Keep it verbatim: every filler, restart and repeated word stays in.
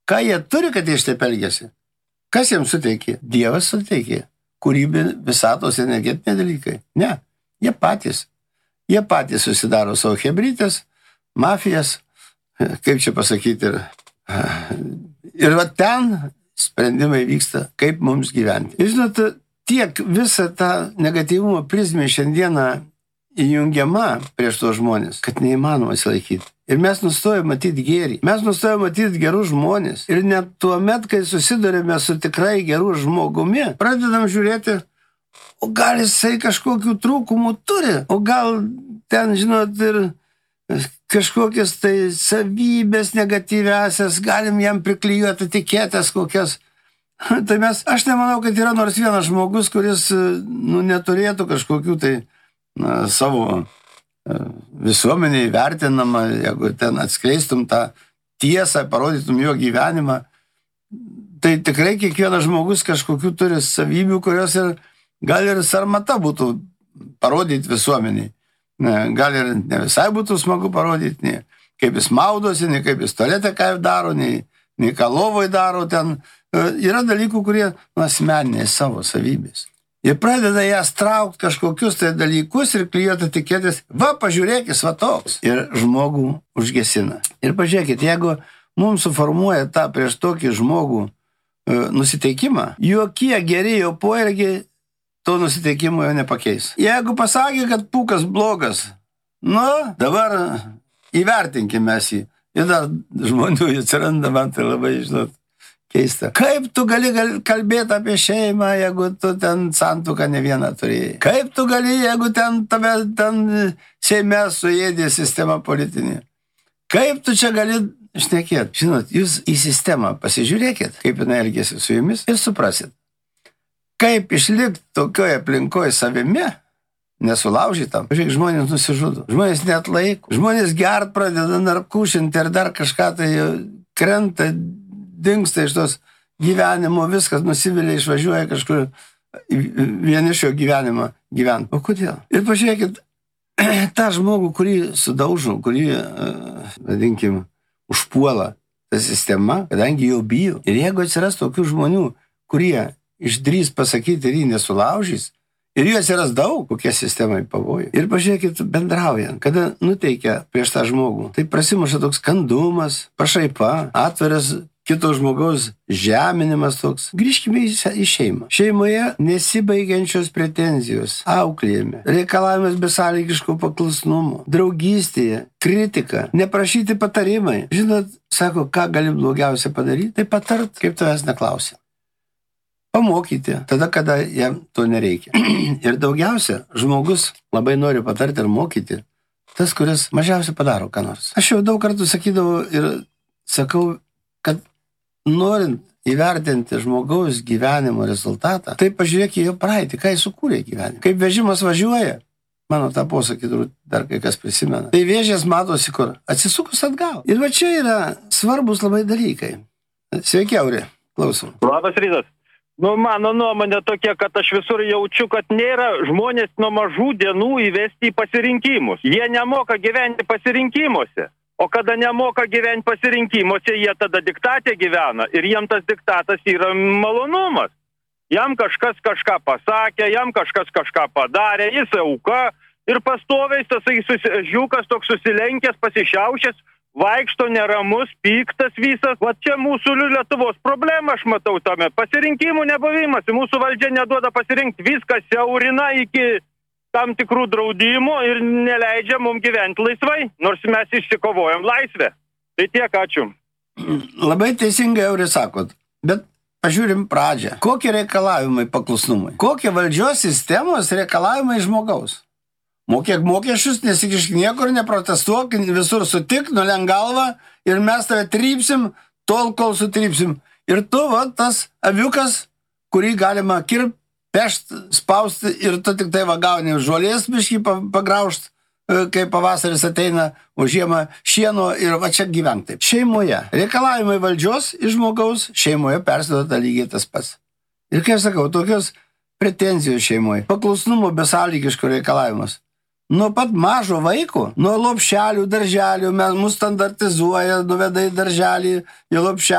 Ką jie turi, kad jie šitaip elgiasi? Kas jiems suteikė? Dievas suteikė. Kūrybė, visatos, energetiniai dalykai. Ne, jie patys. Jie patys susidaro savo hebrytės, mafijas, kaip čia pasakyti. Ir, ir va ten sprendimai vyksta, kaip mums gyventi. Ir žinot, tiek visą tą negatyvumo prizmę šiandieną įjungiama prieš tos žmonės, kad neįmanoma atsilaikyti. Ir mes nustojame matyti gėrį. Mes nustojame matyti gerus žmonės. Ir net tuo met, kai susidurime su tikrai gerų žmogumi, pradedam žiūrėti, o gal jisai kažkokių trūkumų turi, o gal ten, žinot, ir kažkokias tai savybės negatyviasias, galim jam priklijuoti etiketės kokias. Tai mes, aš nemanau, kad yra nors vienas žmogus, kuris, nu, neturėtų kažkokių tai na, savo visuomeniai vertinama, jeigu ten atskleistum tą tiesą, parodytum jo gyvenimą, tai tikrai kiekvienas žmogus kažkokių turi savybių, kurios ir gal ir sarmata būtų parodyti visuomeniai. Gal ir ne visai būtų smagu parodyti, nei kaip jis maudosi, nei kaip jis tualete ką daro, nei, nei ką lovoj daro ten. Yra dalykų, kurie nu, asmeniniai savo savybės. Jie pradeda jas traukti kažkokius tai dalykus ir klijuoti etiketės. Va, pažiūrėkis, va toks. Ir žmogų užgesina. Ir pažiūrėkit, jeigu mums suformuoja tą prieš tokį žmogų e, nusiteikimą, jokie geri jo poelgiai to nusiteikimo jo nepakeis. Jeigu pasakė, kad Pūkas blogas, nu, dabar įvertinkime jį. Ir dar žmonių atsiranda, man tai labai, žinot, keista. Kaip tu gali kalbėti apie šeimą, jeigu tu ten santuoką ne vieną turėjai? Kaip tu gali, jeigu ten tave ten Seime suėdė sistema politinė? Kaip tu čia gali šnekėti? Žinot, jūs į sistemą pasižiūrėkit, kaip jinai elgėsi su jumis ir suprasit. Kaip išlikti tokioje aplinkoje savimi, nesulaužytam. Žiūrėk, žmonės nusižudo. Žmonės net laiko. Žmonės gert pradeda narkušinti ir dar kažką tai krenta, dingsta iš tos gyvenimo, viskas nusivilia, išvažiuoja kažkur vienišio gyvenimą gyventi. O kodėl? Ir pažiūrėkit, tą žmogų, kurį sudaužo, kurį, vadinkim, užpuola ta sistema, kadangi jau bijo. Ir jeigu atsiras tokių žmonių, kurie išdrys pasakyti ir jį nesulaužys, ir jų atsiras daug, kokie sistemai pavojai. Ir pažiūrėkit, bendraujant, kada nuteikia prieš tą žmogų, tai prasimuša toks kandumas, pašaipa, atviras kito žmogaus žeminimas toks. Grįžkime į šeimą. Šeimoje nesibaigiančios pretenzijos, auklėjime, reikalavimas besąlygiško paklusnumo, draugystėje, kritika, neprašyti patarimai. Žinot, sako, ką gali blogiausia padaryti, tai patart, kaip tavęs neklausia. Pamokyti, tada, kada jam to nereikia. Ir daugiausia žmogus labai nori patarti ir mokyti tas, kuris mažiausiai padaro ką nors. Aš jau daug kartų sakydavau ir sakau, kad norint įvertinti žmogaus gyvenimo rezultatą, tai pažiūrėk į jo praeitį, ką jis sukūrė gyvenimą. Kaip vežimas važiuoja, mano tą posakį dar kai kas prisimena, tai vėžės matosi kur, atsisukus atgal. Ir va čia yra svarbus labai dalykai. Sveiki, Auri, klausom. Labas rytas. Nu, mano nuomonė tokia, kad aš visur jaučiu, kad nėra žmonės nuo mažų dienų įvesti į pasirinkimus. Jie nemoka gyventi pasirinkimuose. O kada nemoka gyventi pasirinkimuose, jie tada diktatė gyvena. Ir jiem tas diktatas yra malonumas. Jam kažkas kažką pasakė, jam kažkas kažką padarė, jis auka. Ir pastoviai tas žiūkas toks susilenkęs, pasišiaušęs, vaikšto neramus, piktas visas. Va čia mūsų Lietuvos problema, aš matau tame. Pasirinkimų nebuvimas. Mūsų valdžia neduoda pasirinkti. Viskas siaurina iki tam tikrų draudimų ir neleidžia mums gyventi laisvai, nors mes išsikovojam laisvę. Tai tiek, ačiū. Labai teisingai, Auri, sakot. Bet pažiūrim pradžią. Kokie reikalavimai paklusnumui? Kokie valdžios sistemos reikalavimai žmogaus? Mokėk mokesčius, nesikišk niekur, neprotestuok, visur sutik, nulenk galvą ir mes tave trypsim, tol, kol sutrypsim. Ir tu, va, tas aviukas, kurį galima kirpti, pešt, spausti ir tu tik tai va gauni žolės biškį pagraužt, kai pavasaris ateina, o žiemą šieno ir va čia gyvenk taip. Šeimoje reikalavimai valdžios iš žmogaus, šeimoje persiduoda lygiai tas pats. Ir kai aš sakau, tokios pretenzijos šeimoje, paklusnumo besąlygiško reikalavimas. Nuo pat mažo vaiko, nuo lopšelių, darželių, mes mus standartizuoja, nuveda į darželį, į lopšelį.